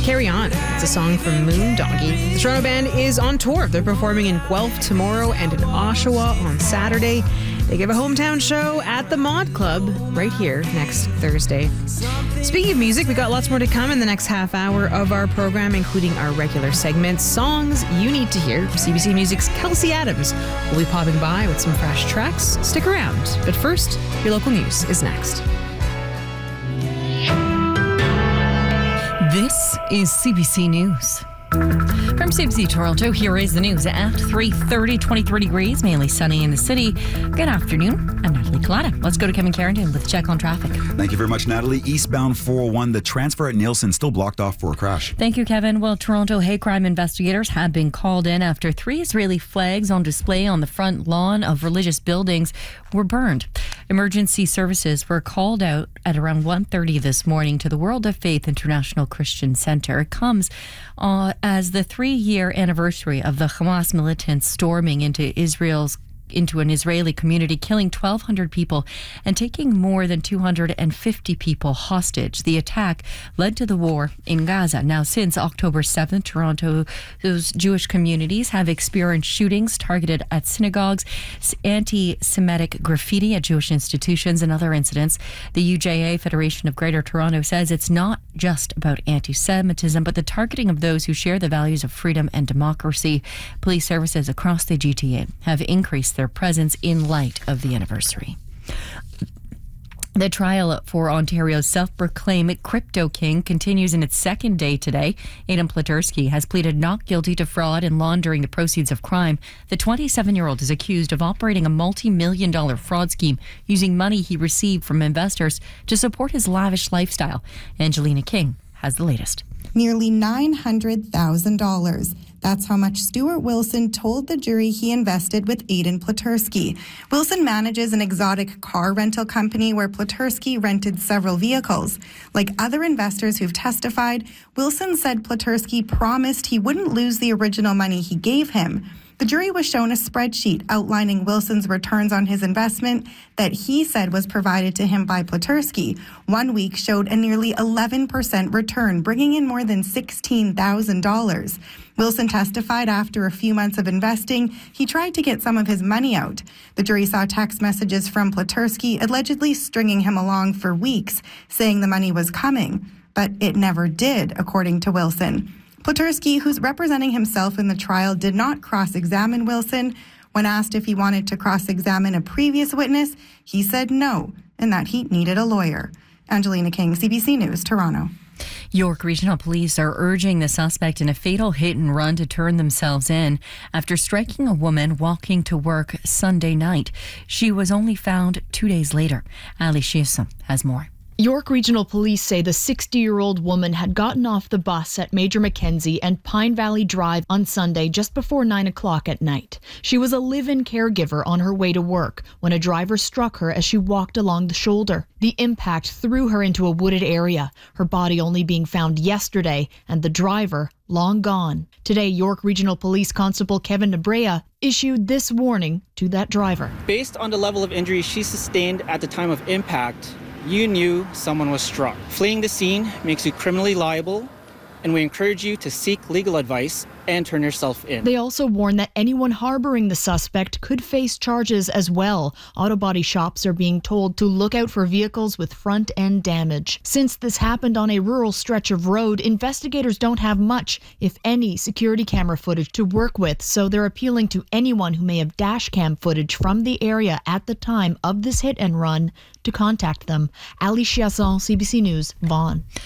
Carry On. It's a song from Moondoggie. The Toronto band is on tour. They're performing in Guelph tomorrow and in Oshawa on Saturday. They give a hometown show at the Mod Club right here next Thursday. Speaking of music, we got lots more to come in the next half hour of our program, including our regular segments, Songs You Need to Hear. CBC Music's Kelsey Adams will be popping by with some fresh tracks. Stick around. But first, your local news is next. This is CBC News. From CBC Toronto, here is the news at 3:30, 23 degrees, mainly sunny in the city. Good afternoon. I'm Natalie Collada. Let's go to Kevin Carrington with a check on traffic. Thank you very much, Natalie. Eastbound 401, the transfer at Nielsen still blocked off for a crash. Thank you, Kevin. Well, Toronto hate crime investigators have been called in after 3 Israeli flags on display on the front lawn of religious buildings were burned. Emergency services were called out at around 1:30 this morning to the World of Faith International Christian Center. It comes as the 3-year anniversary of the Hamas militants storming into an Israeli community, killing 1,200 people and taking more than 250 people hostage. The attack led to the war in Gaza. Now, since October 7th, Toronto's Jewish communities have experienced shootings targeted at synagogues, anti-Semitic graffiti at Jewish institutions, and other incidents. The UJA, Federation of Greater Toronto, says it's not just about anti-Semitism, but the targeting of those who share the values of freedom and democracy. Police services across the GTA have increased their presence in light of the anniversary. The trial for Ontario's self-proclaimed crypto king continues in its second day today. Aidan Platursky has pleaded not guilty to fraud and laundering the proceeds of crime. The 27-year-old is accused of operating a multi-million-dollar fraud scheme using money he received from investors to support his lavish lifestyle. Angelina King has the latest. Nearly $900,000. That's how much Stuart Wilson told the jury he invested with Aidan Platursky. Wilson manages an exotic car rental company where Platursky rented several vehicles. Like other investors who've testified, Wilson said Platursky promised he wouldn't lose the original money he gave him. The jury was shown a spreadsheet outlining Wilson's returns on his investment that he said was provided to him by Platursky. 1 week showed a nearly 11% return, bringing in more than $16,000. Wilson testified after a few months of investing, he tried to get some of his money out. The jury saw text messages from Platursky allegedly stringing him along for weeks, saying the money was coming. But it never did, according to Wilson. Platursky, who's representing himself in the trial, did not cross-examine Wilson. When asked if he wanted to cross-examine a previous witness, he said no, and that he needed a lawyer. Angelina King, CBC News, Toronto. York Regional Police are urging the suspect in a fatal hit and run to turn themselves in after striking a woman walking to work Sunday night. She was only found 2 days later. Ali Chiasson has more. York Regional Police say the 60-year-old woman had gotten off the bus at Major Mackenzie and Pine Valley Drive on Sunday just before 9 o'clock at night. She was a live-in caregiver on her way to work when a driver struck her as she walked along the shoulder. The impact threw her into a wooded area, her body only being found yesterday and the driver long gone. Today, York Regional Police Constable Kevin Nebrea issued this warning to that driver. Based on the level of injury she sustained at the time of impact, you knew someone was struck. Fleeing the scene makes you criminally liable, and we encourage you to seek legal advice and turn yourself in. They also warn that anyone harboring the suspect could face charges as well. Auto body shops are being told to look out for vehicles with front end damage. Since this happened on a rural stretch of road, investigators don't have much, if any, security camera footage to work with, so they're appealing to anyone who may have dash cam footage from the area at the time of this hit and run to contact them. Ali Chiasson, CBC News, Vaughan.